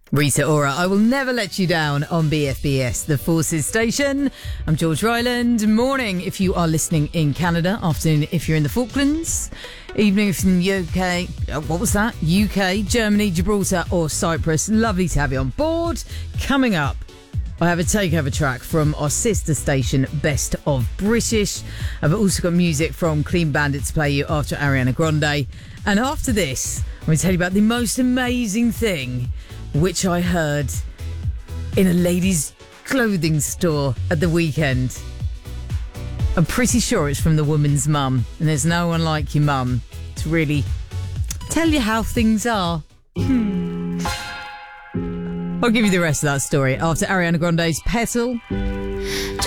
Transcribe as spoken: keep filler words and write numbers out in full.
Rita Ora, I will never let you down on B F B S, the Forces Station. I'm George Ryland. Morning if you are listening in Canada. Afternoon if you're in the Falklands. Evening if you're in the U K. Oh, what was that? U K, Germany, Gibraltar or Cyprus. Lovely to have you on board. Coming up, I have a takeover track from our sister station, Best of British. I've also got music from Clean Bandit to play you after Ariana Grande. And after this, I'm going to tell you about the most amazing thing which I heard in a ladies' clothing store at the weekend. I'm pretty sure it's from the woman's mum, and there's no one like your mum to really tell you how things are. Hmm. I'll give you the rest of that story after Ariana Grande's Petal.